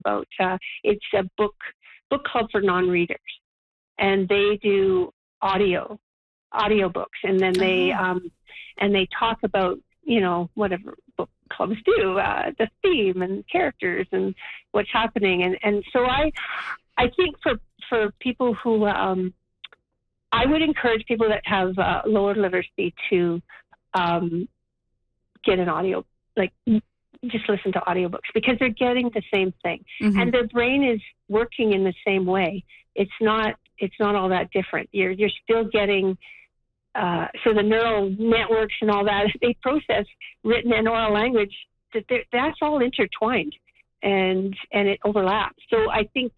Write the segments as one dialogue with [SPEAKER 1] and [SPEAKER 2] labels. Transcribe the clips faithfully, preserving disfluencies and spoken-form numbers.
[SPEAKER 1] about. Uh, it's a book book club for non-readers, and they do audio audiobooks, and then they
[SPEAKER 2] Uh-huh.
[SPEAKER 1] um, and they talk about, you know, whatever book clubs do, uh, the theme and characters and what's happening, and and so I I think for for people who um, I would encourage people that have uh, lower literacy to um, get an audio, like just listen to audiobooks, because they're getting the same thing,
[SPEAKER 2] Mm-hmm.
[SPEAKER 1] and their brain is working in the same way. It's not it's not all that different. You're you're still getting uh, so the neural networks and all that, they process written and oral language. That that's all intertwined, and and it overlaps. So I think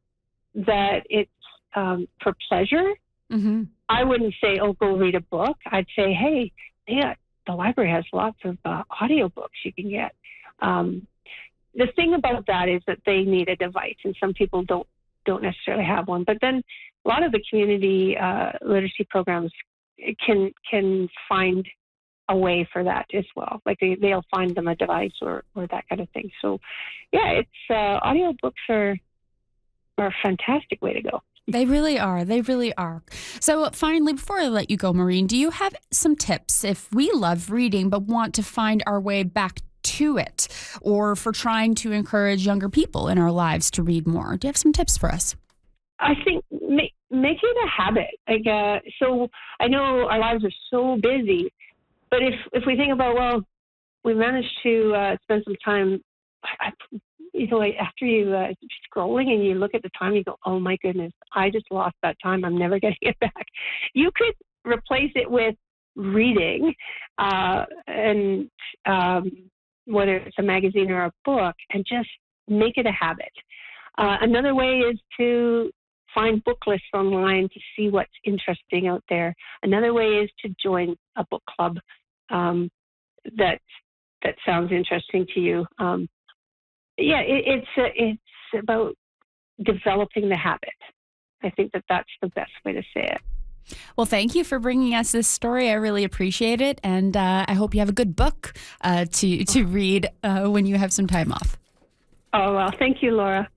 [SPEAKER 1] that it's um, for pleasure.
[SPEAKER 2] Mm-hmm.
[SPEAKER 1] I wouldn't say, oh, go read a book. I'd say, hey, yeah, the library has lots of uh, audiobooks you can get. Um, the thing about that is that they need a device, and some people don't don't necessarily have one. But then a lot of the community uh, literacy programs can can find a way for that as well. Like they, they'll find them a device or, or that kind of thing. So, yeah, it's uh, audiobooks are are a fantastic way to go.
[SPEAKER 2] They really are. They really are. So finally, before I let you go, Maureen, do you have some tips if we love reading but want to find our way back to it, or for trying to encourage younger people in our lives to read more? Do you have some tips for us?
[SPEAKER 1] I think make, make it a habit. Like, uh, so I know our lives are so busy, but if, if we think about, well, we managed to uh, spend some time, I, I, you know, after you uh, scrolling and you look at the time, you go, oh my goodness, I just lost that time. I'm never getting it back. You could replace it with reading, uh, and um, whether it's a magazine or a book, and just make it a habit. Uh, another way is to find book lists online to see what's interesting out there. Another way is to join a book club um, that that sounds interesting to you. Um, yeah, it, it's uh, it's about developing the habit. I think that that's the best way to say it.
[SPEAKER 2] Well, thank you for bringing us this story. I really appreciate it, and uh, I hope you have a good book uh, to to read uh, when you have some time off.
[SPEAKER 1] Oh well, thank you, Laura.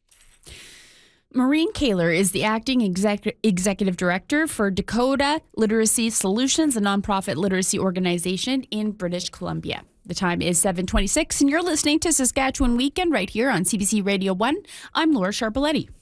[SPEAKER 2] Maureen Kaler is the acting exec- executive director for Dakota Literacy Solutions, a nonprofit literacy organization in British Columbia. The time is seven twenty-six, and you're listening to Saskatchewan Weekend right here on C B C Radio one. I'm Laura Sharpaletti.